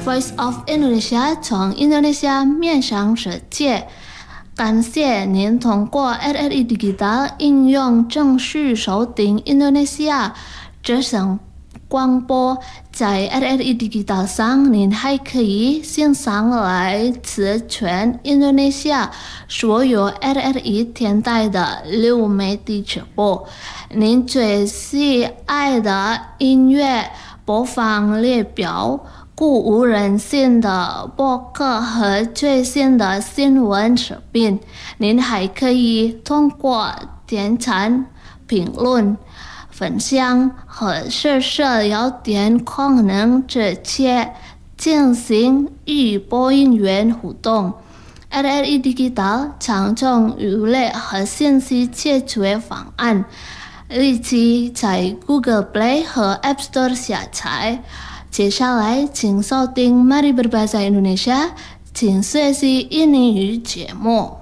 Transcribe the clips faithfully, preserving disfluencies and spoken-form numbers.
Voice of Indonesia 从印度尼西亚面向世界。感谢您通过 R R I Digital 应用正式收听印度尼西亚之声广播。在 R R I Digital 上，您还可以欣赏来自全印度尼西亚所有 R R I 电台的流媒体直播。您最喜爱的音乐播放列表、鼓舞人心的播客和最新的新闻视频。您还可以通过点赞、评论、分享和社交点功能直接进行与播音员互动。R R I Digital 常用娱乐和信息解决方案，立即在 Google Play 和 App Store 下载。接下来，请收听 Mari Berbahasa Indonesia 请学习印尼语节目。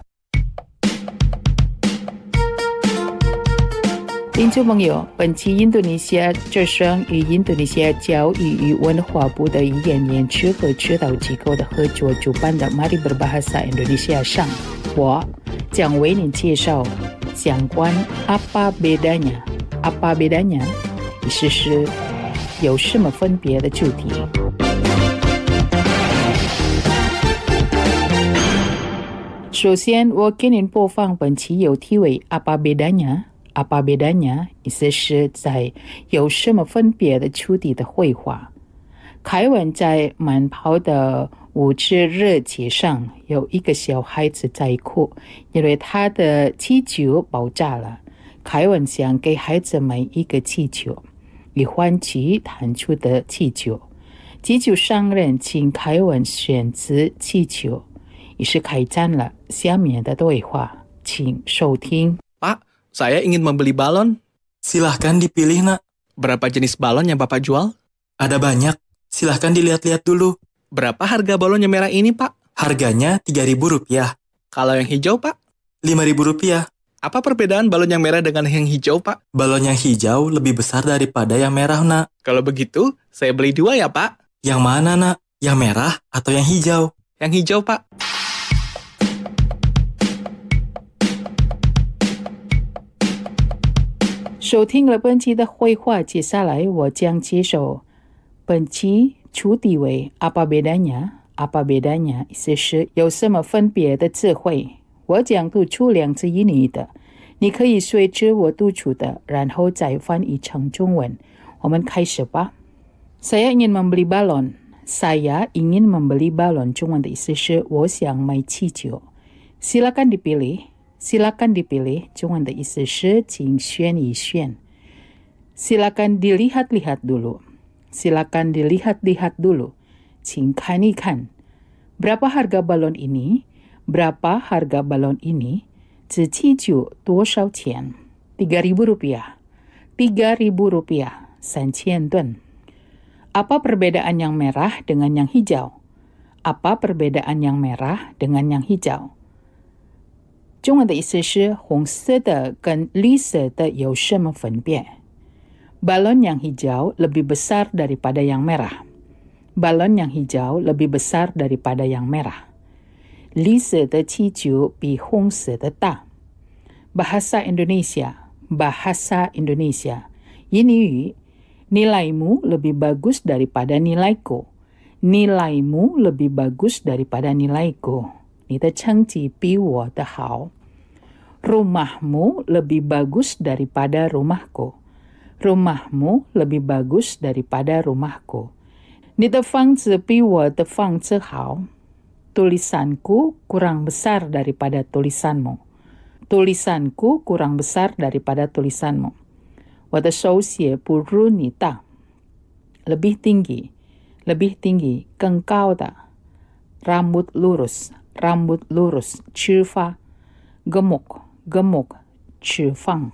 听众朋友，本期印度尼西亚之声与印度尼西亚教育与文化部的语言研究和指导机构的合作主办的 Mari Berbahasa Indonesia 上，我将为您介绍相关 apa bedanya apa bedanya 意思是有什么分别的主题。首先，我给您播放本期有题为 apa bedanya。apa bedanya 意思是在有什么分别的主题的绘画。凯文在慢跑的五次热节上，有一个小孩子在哭，因为他的气球爆炸了。凯文想给孩子买一个气球，以换取弹出的气球。气球商人请凯文选择气球，于是开展了下面的对话，请收听。 Pak, saya ingin membeli balon. Silahkan dipilih, nak. Berapa jenis balon yang Bapak jual? Ada banyak. Silahkan dilihat-lihat dulu. Berapa harga balon yang merah ini, Pak? Harganya tiga ribu rupiah. Kalau yang hijau, Pak? lima ribu rupiah. Apa perbedaan balon yang merah dengan yang hijau, Pak? Balon yang hijau lebih besar daripada yang merah, nak. Kalau begitu, saya beli dua ya, Pak. Yang mana, nak? Yang merah atau yang hijau? Yang hijau, Pak. 收听了本期的绘画，接下来我将介绍本期主题为 apa bedanya apa bedanya 意思是有什么分别的智慧。我将读出两次印尼的，你可以随着我读出的，然后再翻译成中文。我们开始吧。Saya ingin membeli balon. Saya ingin membeli balon. 中文的意思是我想买气球。Silakan dipilih.Silakan dipilih, 中文的意思是请选一选。Silakan dilihat-lihat dulu. Silakan dilihat-lihat dulu. 请看一看。Berapa harga balon ini? Berapa harga balon ini? 这气球多少钱？ tiga ribu rupiah. tiga ribu rupiah. 三千吨。Apa perbedaan yang merah dengan yang hijau? Apa perbedaan yang merah dengan yang hijau?中文的意思是红色的跟绿色的有什么分别？ Balon yang hijau lebih besar daripada yang merah. Balon yang hijau lebih besar daripada yang merah. 绿色的气球比红色的大。Bahasa Indonesia, bahasa Indonesia. 印尼语 nilaimu lebih bagus daripada nilaiku. Nilaimu lebih bagus daripada nilaiku.你的成绩比我的好。Rumahmu lebih bagus daripada rumahku. Rumahmu lebih bagus daripada rumahku. 你的房子比我的房子好。Tulisanku kurang besar daripada tulisanmu. Tulisanku kurang besar daripada tulisanmu. 我的手写不如你大。Lebih tinggi, lebih tinggi, 更高的。Rambut lurus.Rambut lurus, 直发 gemuk, gemuk, 直放。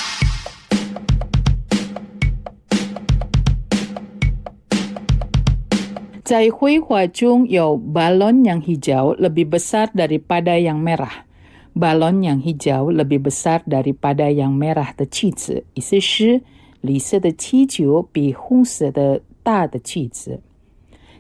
在绘画中有 balon yang hijau lebih besar daripada yang merah. Balon yang hijau lebih besar daripada yang merah 的气子，意思是绿色的气球比红色的大的气子。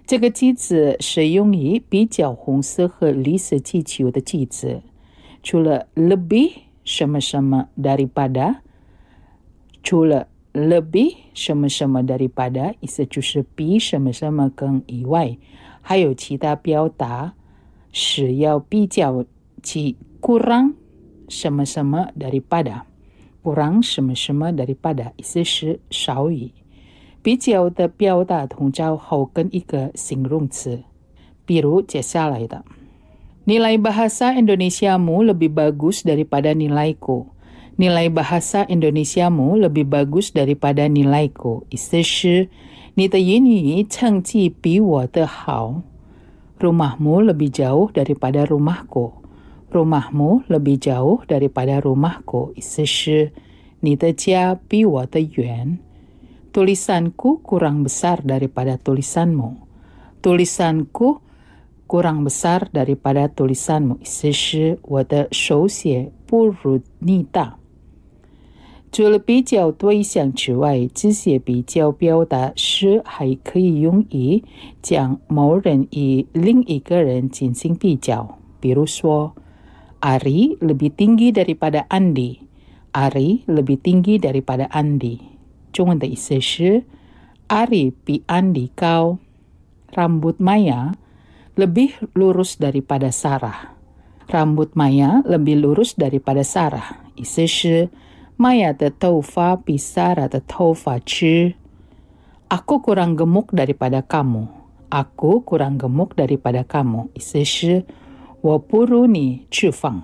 这个句子是用于比较红色和绿色气球的句子。除了 lebih 什么什么 daripada， 除了 lebih 什么什么 daripada 意思就是比什么什么更以外，还有其他表达是要比较其 kurang 什么什么 daripada， kurang 什么什么 daripada 意思是少于。比较的表达通常后跟一个形容词，比如接下来的 nilai bahasa Indonesiamu lebih bagus daripada nilaiku. Nilai bahasa Indonesiamu lebih bagus daripada nilaiku 意思是你的英语成绩比我的好。Rumahmu lebih jauh daripada rumahku. Rumahmu lebih jauh daripada rumahku 意思是你的家比我的远。Tulisanku kurang besar daripada tulisanmu. Tulisanku kurang besar daripada tulisanmu 意思是我的手写不如你大。除了比较对象之外，这些比较表达时还可以用于将某人与另一个人进行比较。比如说 Ari lebih tinggi daripada Andi. Ari lebih tinggi daripada Andi。中文的意思是 Ari 比 Andi 高。Rambut Maya lebih lurus daripada Sarah. Rambut Maya lebih lurus daripada Sarah 意思是 Maya 的头发比 Sarah 的头发直。Aku kurang gemuk daripada kamu. Aku kurang gemuk daripada kamu 意思是我不如你脂肪。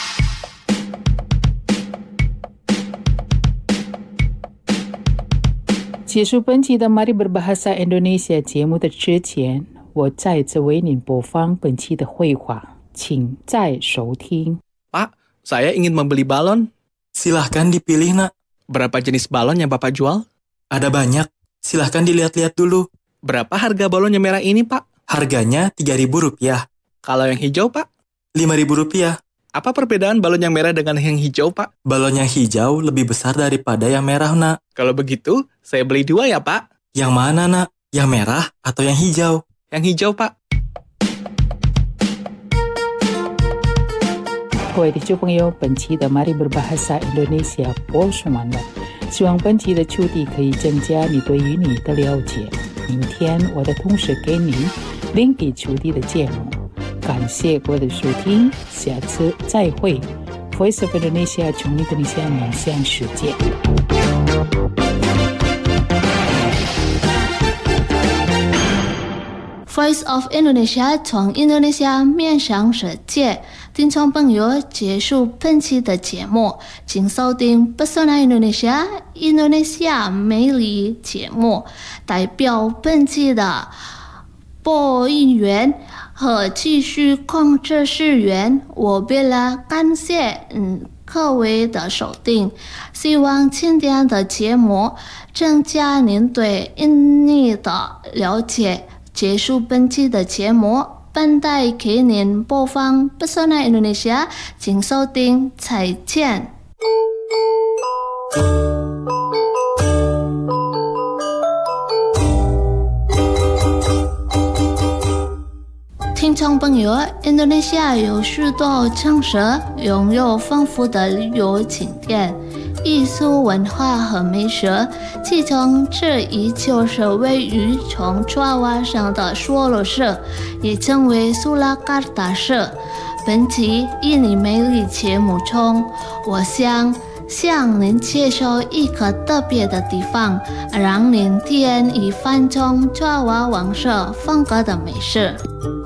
结束本期的 Mari Berbahasa Indonesia 节目的之前，我再次为您播放本期的绘画，请再收听。 Pak, saya ingin membeli balon. Silahkan dipilih, nak. Berapa jenis balon yang Bapak jual? Ada banyak. Silahkan dilihat-lihat dulu. Berapa harga balon yang merah ini, Pak? Harganya tiga ribu rupiah. Kalau yang hijau, Pak? lima ribu rupiah. Apa perbedaan balon yang merah dengan yang hijau, Pak? Balon yang hijau lebih besar daripada yang merah, nak. Kalau begitu, saya beli dua ya, Pak. Yang mana, nak? Yang merah atau yang hijau? Yang hijau, Pak. 各位听众朋友，本期的 Mari Berbahasa Indonesia 播送完了，希望本期的主题可以增加你对于你的了解。明天我的同事给你另一主题的节目。感谢各位的收听，下次再会。Voice of Indonesia 从印度尼西亚面向世界。 Voice of Indonesia 从印度尼西亚面向世界，听众朋友，结束本期的节目，请收听 Pesona Indonesia 印度尼西亚美丽节目，代表本期的播音员和继续控制室员，我为了感谢嗯各位的收听，希望今天的节目增加您对印尼的了解。结束本期的节目，本台给您播放 Pesona Indonesia， 请收听，再见。听众朋友，印度尼西亚有许多城市拥有丰富的旅游景点、艺术文化和美食，其中之一就是位于从爪哇省的梭罗市，也称为苏拉卡达市。本期印尼美丽节目中，我想向您介绍一个特别的地方，让您体验一番中爪哇王室风格的美食。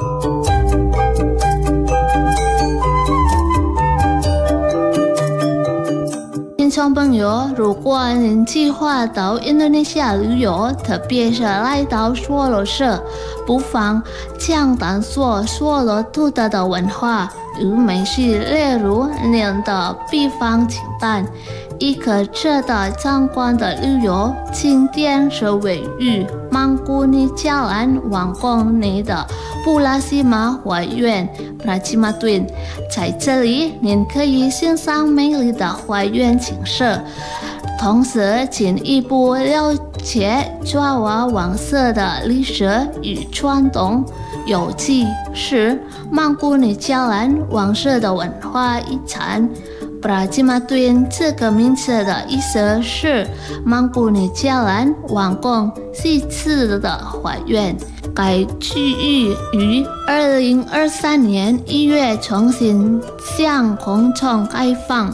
听众朋友，如果您计划到印度尼西亚旅游，特别是来到梭罗市，不妨将探索梭罗独特的文化与美食列入您的必访清单。一个值得参观的旅游景点是位于曼谷尼加兰王宫内的布拉西玛花园 Pracima Twin， 在这里您可以欣赏美丽的花园景色， 同时进一步了解爪哇王室的历史与传统。尤其是曼古尼加兰王室的文化遗产。布拉吉马敦这个名词的意思是曼古尼加兰王宫四次的还原。该区域于二零二三年一月重新向公众开放。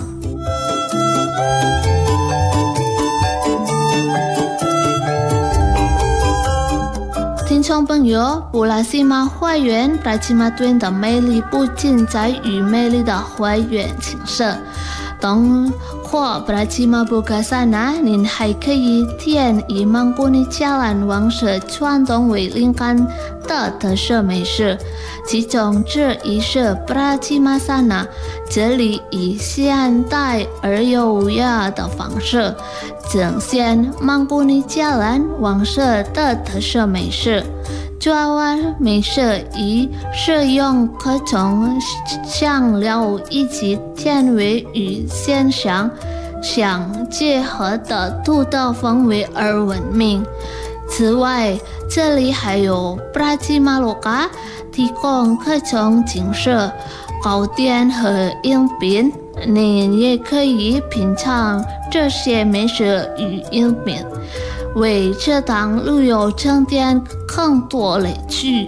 听众朋友，布拉西马花园布拉吉马敦的魅力不仅在于美丽的花园景色，通过布拉吉马布卡萨纳，您还可以体验以曼古尼加兰王室传统为灵感的特色美食，其中之一是布拉吉马萨纳。这里以现代而优雅的方式呈现曼古尼加兰王室的特色美食。爪哇美食以使用各种香料以及甜味与鲜香相结合的独特风味而闻名。此外，这里还有布拉吉马洛卡提供各种景色、糕点和饮品，您也可以品尝这些美食与饮品，为这趟旅游增添更多乐趣。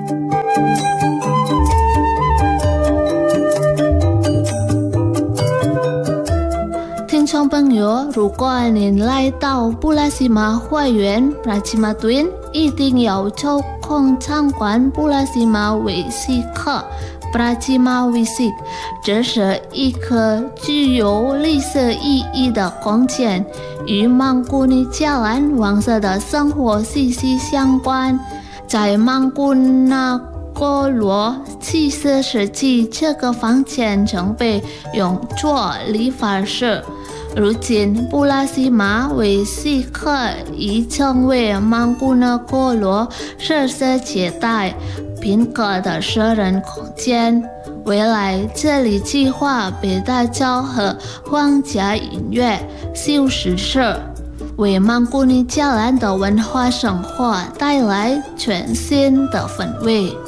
听众朋友，如果您来到布拉西马花园布拉吉马敦，一定要抽空参观布拉西马维西克。布拉吉马维西克，这是一个具有历史意义的空间，与曼古尼加兰王室的生活息息相关。在曼古纳哥罗七世时期，这个房间曾被用作理发室。如今，布拉西马维西克已成为曼古纳哥罗设施接待宾客的私人空间。未来，这里计划被打造和皇家音乐休息室，为曼古尼加兰的文化生活带来全新的氛围。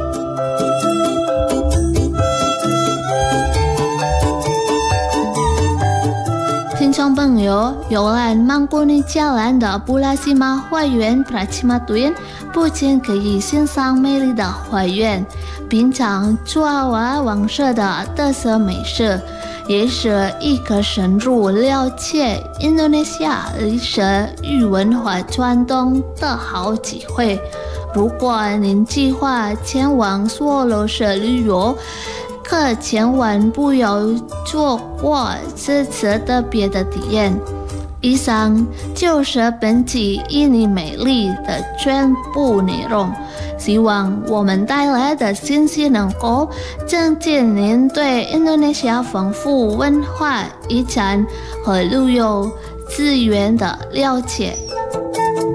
听众朋友，游览曼古尼加兰的布拉西马花园布拉吉马敦，不仅可以欣赏美丽的花园，品尝爪哇王室的特色美食，也是一个深入了解印度尼西亚历史与文化传统的好机会。如果您计划前往索罗市旅游，可千万不要错过这次特别的体验。以上就是本期印尼美丽的全部内容，希望我们带来的信息能够增进您对印度尼西亚丰富文化遗产和旅游资源的了解。